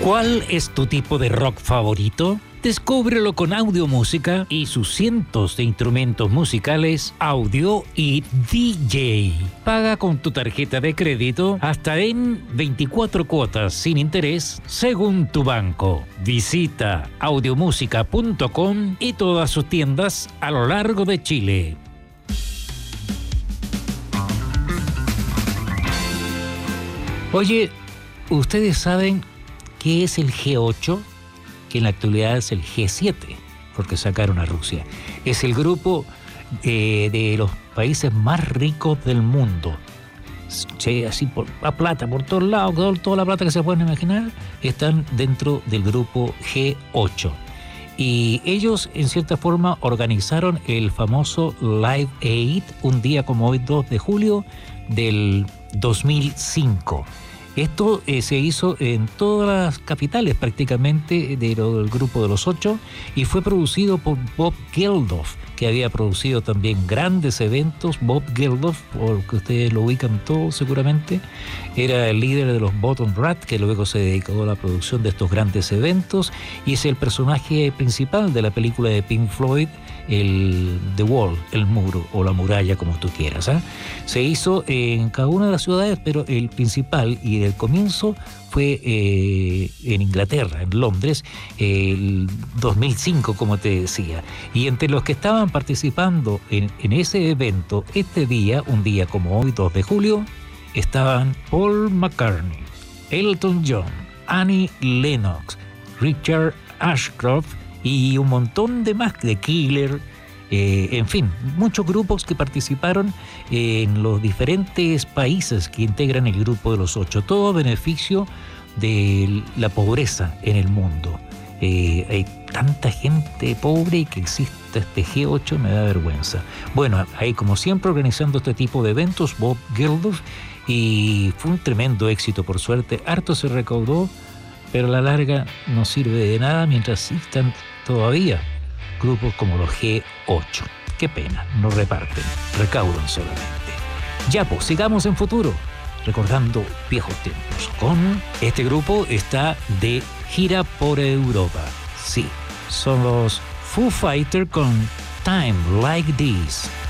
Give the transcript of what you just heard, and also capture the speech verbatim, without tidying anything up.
¿Cuál es tu tipo de rock favorito? Descúbrelo con Audiomúsica y sus cientos de instrumentos musicales, audio y D J. Paga con tu tarjeta de crédito hasta en veinticuatro cuotas sin interés según tu banco. Visita audiomúsica punto com y todas sus tiendas a lo largo de Chile. Oye, ¿ustedes saben qué es el G ocho? Que en la actualidad es el G siete, porque sacaron a Rusia. Es el grupo eh, de los países más ricos del mundo. Che, así por la plata, por todos lados, todo, toda la plata que se pueden imaginar, están dentro del grupo G ocho. Y ellos, en cierta forma, organizaron el famoso Live Aid, un día como hoy, dos de julio del dos mil cinco. Esto eh, se hizo en todas las capitales prácticamente de lo, del grupo de los ocho y fue producido por Bob Geldof, que había producido también grandes eventos. Bob Geldof, porque ustedes lo ubican todos seguramente, era el líder de los Bottom Rat, que luego se dedicó a la producción de estos grandes eventos y es el personaje principal de la película de Pink Floyd, el The Wall, el muro o la muralla, como tú quieras, ¿eh? Se hizo en cada una de las ciudades, pero el principal y del comienzo fue eh, en Inglaterra, en Londres, el dos mil cinco, como te decía. Y entre los que estaban participando en, en ese evento, este día, un día como hoy, dos de julio, estaban Paul McCartney, Elton John, Annie Lennox, Richard Ashcroft y un montón de más, de Killer, eh, en fin, muchos grupos que participaron en los diferentes países que integran el grupo de los ocho, todo a beneficio de la pobreza en el mundo. Eh, hay tanta gente pobre y que existe este G ocho, me da vergüenza. Bueno, ahí como siempre organizando este tipo de eventos, Bob Geldof, y fue un tremendo éxito, por suerte, harto se recaudó, pero a la larga no sirve de nada mientras existan todavía grupos como los G ocho. Qué pena, no reparten, recaudan solamente. Ya pues, sigamos en futuro, recordando viejos tiempos. Con este grupo está de gira por Europa. Sí, son los Foo Fighters con Time Like This.